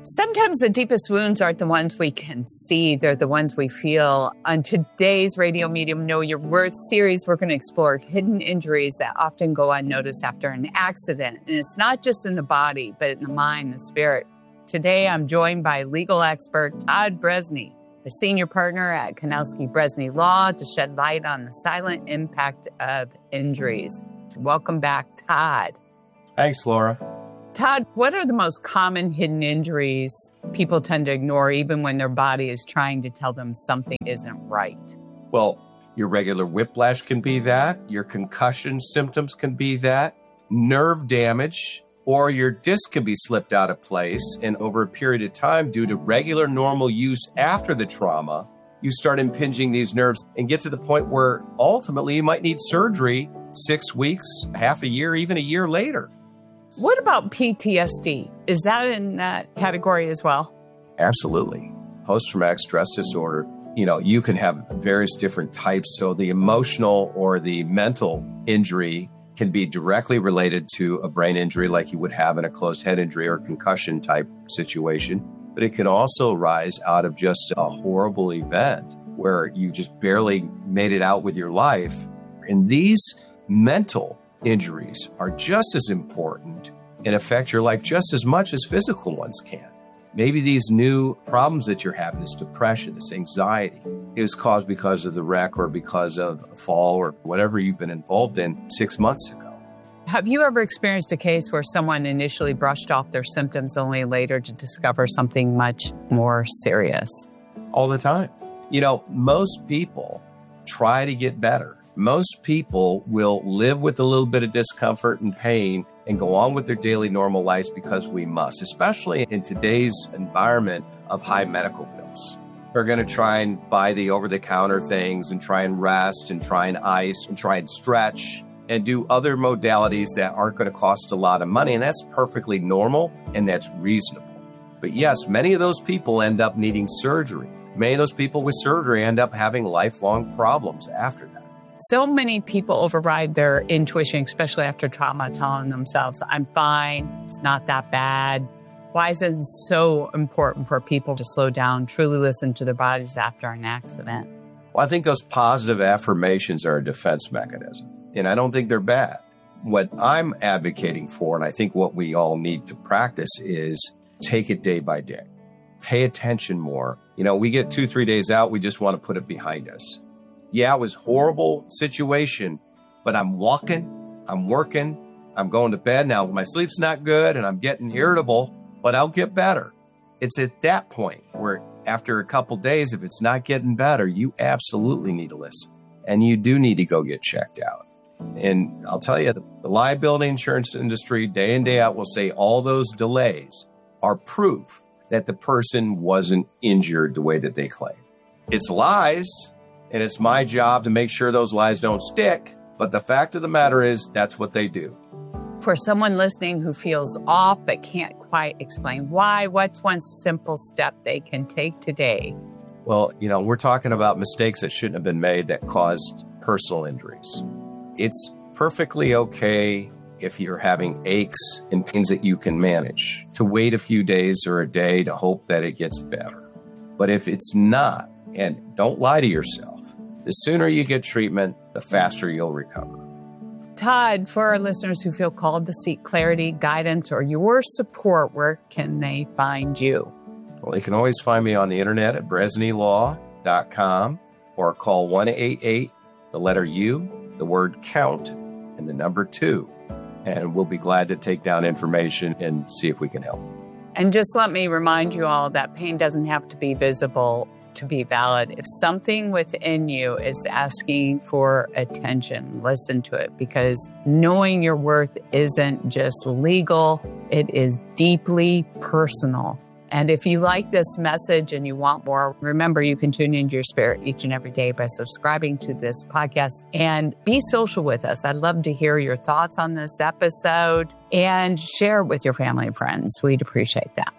Sometimes the deepest wounds aren't the ones we can see. They're the ones we feel. On today's Radio Medium Know Your Worth series, we're going to explore hidden injuries that often go unnoticed after an accident. And it's not just in the body, but in the mind, the spirit. Today, I'm joined by legal expert Todd Bresney, a senior partner at Kanowski Bresney Law, to shed light on the silent impact of injuries. Welcome back, Todd. Thanks, Laura. Todd, what are the most common hidden injuries people tend to ignore even when their body is trying to tell them something isn't right? Well, your regular whiplash can be that. Your concussion symptoms can be that. Nerve damage, or your disc can be slipped out of place. And over a period of time, due to regular normal use after the trauma, you start impinging these nerves and get to the point where ultimately you might need surgery 6 weeks, half a year, even a year later. What about PTSD? Is that in that category as well? Absolutely. Post-traumatic stress disorder, you can have various different types. So the emotional or the mental injury can be directly related to a brain injury like you would have in a closed head injury or concussion type situation. But it can also arise out of just a horrible event where you just barely made it out with your life. And these mental injuries are just as important and affect your life just as much as physical ones can. Maybe these new problems that you're having, this depression, this anxiety, is caused because of the wreck or because of a fall or whatever you've been involved in 6 months ago. Have you ever experienced a case where someone initially brushed off their symptoms only later to discover something much more serious? All the time. Most people try to get better. Most people will live with a little bit of discomfort and pain and go on with their daily normal lives because we must, especially in today's environment of high medical bills. We're going to try and buy the over-the-counter things and try and rest and try and ice and try and stretch and do other modalities that aren't going to cost a lot of money. And that's perfectly normal and that's reasonable. But yes, many of those people end up needing surgery. Many of those people with surgery end up having lifelong problems after that. So many people override their intuition, especially after trauma, telling themselves, I'm fine, it's not that bad. Why is it so important for people to slow down, truly listen to their bodies after an accident? Well, I think those positive affirmations are a defense mechanism, and I don't think they're bad. What I'm advocating for, and I think what we all need to practice, is take it day by day. Pay attention more. We get 2-3 days out, we just want to put it behind us. Yeah, it was a horrible situation, but I'm walking, I'm working, I'm going to bed. Now, my sleep's not good and I'm getting irritable, but I'll get better. It's at that point where after a couple days, if it's not getting better, you absolutely need to listen. And you do need to go get checked out. And I'll tell you, the liability insurance industry, day in, day out, will say all those delays are proof that the person wasn't injured the way that they claim. It's lies. And it's my job to make sure those lies don't stick. But the fact of the matter is, that's what they do. For someone listening who feels off but can't quite explain why, what's one simple step they can take today? Well, we're talking about mistakes that shouldn't have been made that caused personal injuries. It's perfectly okay if you're having aches and pains that you can manage to wait a few days or a day to hope that it gets better. But if it's not, and don't lie to yourself, the sooner you get treatment, the faster you'll recover. Todd, for our listeners who feel called to seek clarity, guidance, or your support, where can they find you? Well, they can always find me on the internet at BresneyLaw.com or call 1-888, the letter U, the word count, and the number 2. And we'll be glad to take down information and see if we can help. And just let me remind you all that pain doesn't have to be visible to be valid. If something within you is asking for attention, listen to it, because knowing your worth isn't just legal, it is deeply personal. And if you like this message and you want more, remember you can tune into your spirit each and every day by subscribing to this podcast and be social with us. I'd love to hear your thoughts on this episode and share it with your family and friends. We'd appreciate that.